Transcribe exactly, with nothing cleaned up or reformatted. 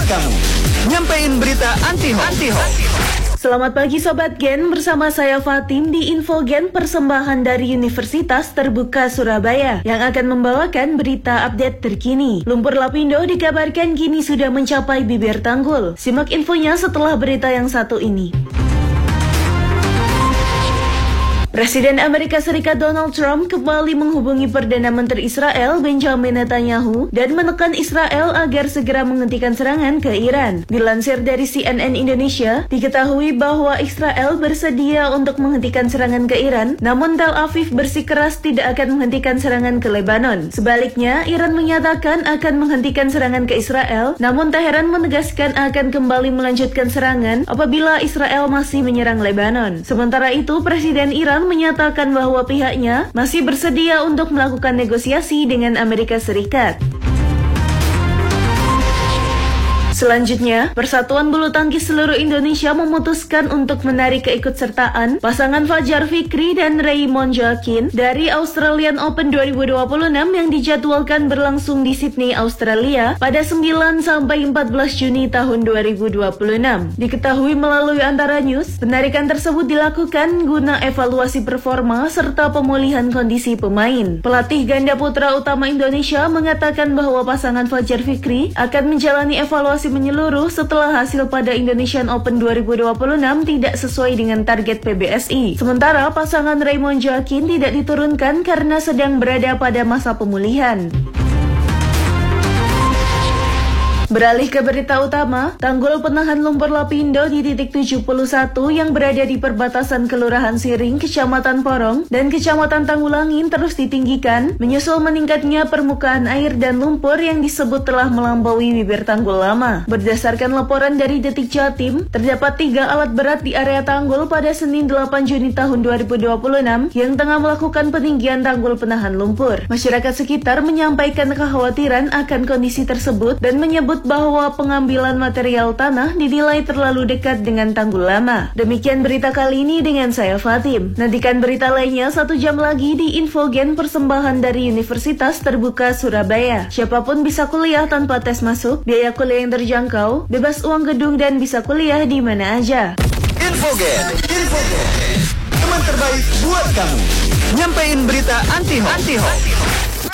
kamu. Nyampein berita anti-hoax. Anti-hoax. Selamat pagi Sobat Gen, bersama saya Fatim di Info Gen, persembahan dari Universitas Terbuka Surabaya yang akan membawakan berita update terkini. Lumpur Lapindo dikabarkan kini sudah mencapai bibir tanggul. Simak infonya setelah berita yang satu ini. Presiden Amerika Serikat Donald Trump kembali menghubungi Perdana Menteri Israel Benjamin Netanyahu dan menekan Israel agar segera menghentikan serangan ke Iran. Dilansir dari C N N Indonesia, diketahui bahwa Israel bersedia untuk menghentikan serangan ke Iran, namun Tel Aviv bersikeras tidak akan menghentikan serangan ke Lebanon. Sebaliknya, Iran menyatakan akan menghentikan serangan ke Israel, namun Teheran menegaskan akan kembali melanjutkan serangan apabila Israel masih menyerang Lebanon. Sementara itu, Presiden Iran menyatakan bahwa pihaknya masih bersedia untuk melakukan negosiasi dengan Amerika Serikat. Selanjutnya, Persatuan Bulu Tangkis Seluruh Indonesia memutuskan untuk menarik keikutsertaan pasangan Fajar Fikri dan Raymond Joaquin dari Australian Open dua ribu dua puluh enam yang dijadwalkan berlangsung di Sydney, Australia pada sembilan sampai empat belas Juni tahun dua ribu dua puluh enam. Diketahui melalui Antara News, penarikan tersebut dilakukan guna evaluasi performa serta pemulihan kondisi pemain. Pelatih ganda putra utama Indonesia mengatakan bahwa pasangan Fajar Fikri akan menjalani evaluasi menyeluruh setelah hasil pada Indonesian Open dua ribu dua puluh enam tidak sesuai dengan target P B S I. Sementara pasangan Raymond Joaquin tidak diturunkan karena sedang berada pada masa pemulihan. Beralih ke berita utama, tanggul penahan lumpur Lapindo di titik tujuh puluh satu yang berada di perbatasan Kelurahan Siring, Kecamatan Porong, dan Kecamatan Tanggulangin terus ditinggikan, menyusul meningkatnya permukaan air dan lumpur yang disebut telah melampaui bibir tanggul lama. Berdasarkan laporan dari Detik Jatim, terdapat tiga alat berat di area tanggul pada Senin delapan Juni tahun dua ribu dua puluh enam yang tengah melakukan peninggian tanggul penahan lumpur. Masyarakat sekitar menyampaikan kekhawatiran akan kondisi tersebut dan menyebut bahwa pengambilan material tanah dinilai terlalu dekat dengan tanggul lama. Demikian berita kali ini dengan saya Fatim. Nantikan berita lainnya satu jam lagi di Info Gen, persembahan dari Universitas Terbuka Surabaya. Siapapun bisa kuliah tanpa tes masuk, biaya kuliah yang terjangkau, bebas uang gedung dan bisa kuliah di mana aja. Info Gen, Info Gen, teman terbaik buat kamu. Nyampein berita anti-hoax. Anti-hoax.